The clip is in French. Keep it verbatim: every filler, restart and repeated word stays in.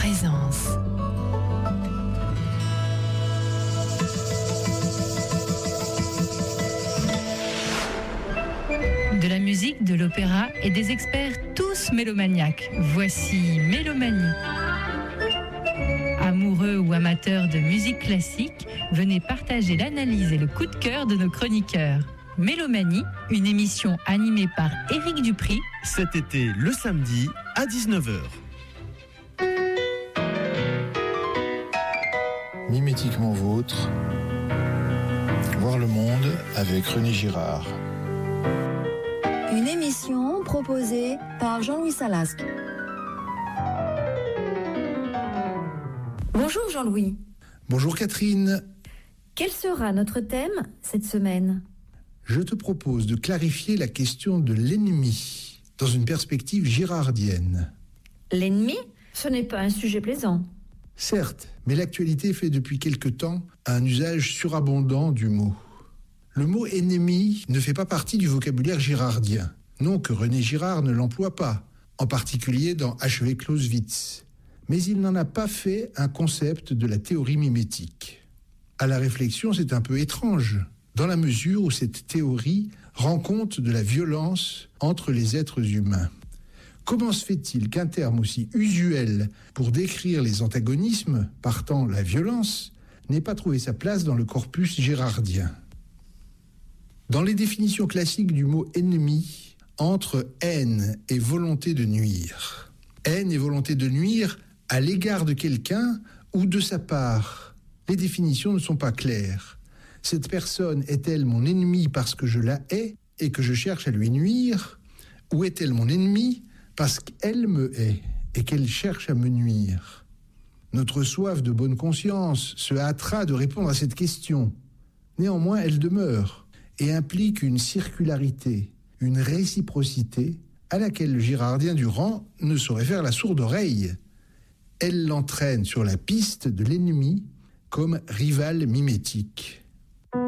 présence. De la musique, de l'opéra et des experts tous mélomaniaques. Voici Mélomanie. Amoureux ou amateurs de musique classique, venez partager l'analyse et le coup de cœur de nos chroniqueurs. Mélomanie, une émission animée par Éric Dupri. Cet été, le samedi, à dix-neuf heures. Mimétiquement vôtre, voir le monde avec René Girard. Une émission proposée par Jean-Louis Salasque. Bonjour Jean-Louis. Bonjour Catherine. Quel sera notre thème cette semaine ? Je te propose de clarifier la question de l'ennemi dans une perspective girardienne. L'ennemi, ce n'est pas un sujet plaisant. Certes, mais l'actualité fait depuis quelque temps un usage surabondant du mot. Le mot « ennemi » ne fait pas partie du vocabulaire girardien. Non que René Girard ne l'emploie pas, en particulier dans H V Clausewitz. Mais il n'en a pas fait un concept de la théorie mimétique. À la réflexion, c'est un peu étrange, dans la mesure où cette théorie rend compte de la violence entre les êtres humains. Comment se fait-il qu'un terme aussi usuel pour décrire les antagonismes, partant la violence, n'ait pas trouvé sa place dans le corpus girardien ? Dans les définitions classiques du mot « ennemi », entre haine et volonté de nuire. Haine et volonté de nuire à l'égard de quelqu'un ou de sa part. Les définitions ne sont pas claires. Cette personne est-elle mon ennemi parce que je la hais et que je cherche à lui nuire, ou est-elle mon ennemi parce qu'elle me hait et qu'elle cherche à me nuire ? Notre soif de bonne conscience se hâtera de répondre à cette question. Néanmoins, elle demeure et implique une circularité, une réciprocité à laquelle le girardien du rang ne saurait faire la sourde oreille. Elle l'entraîne sur la piste de l'ennemi comme rival mimétique.